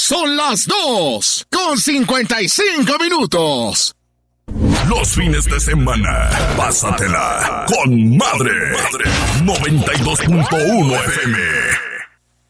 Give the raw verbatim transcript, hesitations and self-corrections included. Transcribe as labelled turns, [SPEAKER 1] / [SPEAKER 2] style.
[SPEAKER 1] Son las dos con cincuenta y cinco minutos.
[SPEAKER 2] Los fines de semana, pásatela con madre. noventa y dos punto uno F M.